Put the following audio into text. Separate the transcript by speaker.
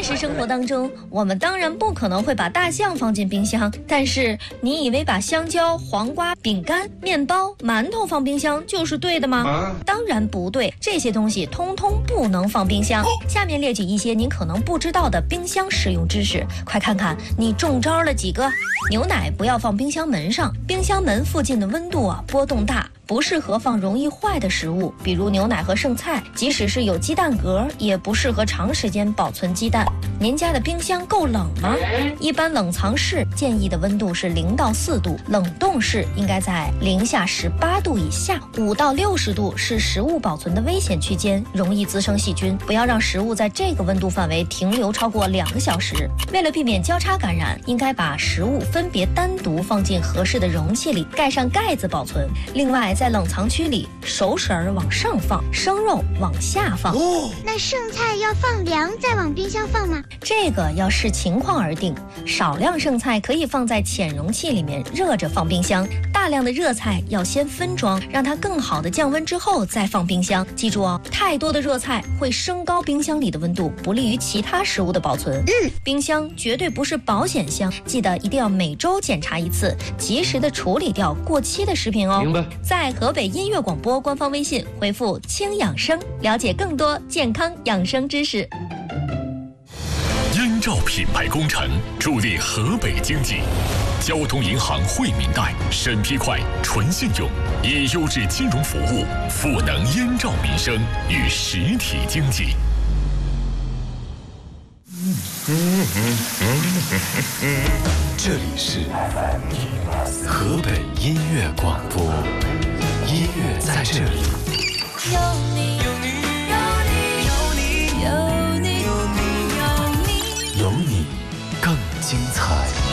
Speaker 1: 现实生活当中，我们当然不可能会把大象放进冰箱，但是你以为把香蕉、黄瓜、饼干、面包、馒头放冰箱就是对的吗？当然不对，这些东西通通不能放冰箱。下面列举一些您可能不知道的冰箱使用知识，快看看你中招了几个。牛奶不要放冰箱门上，冰箱门附近的温度波动大，不适合放容易坏的食物，比如牛奶和剩菜，即使是有鸡蛋格，也不适合长时间保存鸡蛋。您家的冰箱够冷吗？一般冷藏室建议的温度是0到4度，冷冻室应该在零下18度以下，5到60度是食物保存的危险区间，容易滋生细菌，不要让食物在这个温度范围停留超过2个小时。为了避免交叉感染，应该把食物分别单独放进合适的容器里，盖上盖子保存。另外，在冷藏区里，熟食往上放，生肉往下放。
Speaker 2: 那剩菜要放凉再往冰箱放吗？
Speaker 1: 这个要视情况而定，少量剩菜可以放在浅容器里面热着放冰箱，大量的热菜要先分装，让它更好的降温之后再放冰箱。记住太多的热菜会升高冰箱里的温度，不利于其他食物的保存。冰箱绝对不是保险箱，记得一定要每周检查一次，及时的处理掉过期的食品哦。
Speaker 3: 明白。
Speaker 1: 在河北音乐广播官方微信回复“轻养生”，了解更多健康养生知识。
Speaker 4: 燕赵品牌工程助力河北经济，交通银行惠民贷，审批快，纯信用，以优质金融服务赋能燕赵民生与实体经济。
Speaker 5: 这里是河北音乐广播，音乐在这里。
Speaker 6: 有你，有你，有你，有你，有你，有你，
Speaker 5: 有你更精彩。